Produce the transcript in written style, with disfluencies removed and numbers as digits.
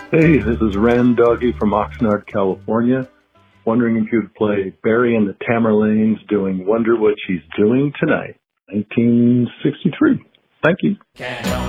Hey, this is Ren Doggy from Oxnard, California. Wondering if you'd play Barry and the Tamerlanes doing Wonder What She's Doing Tonight, 1963. Thank you. Can't help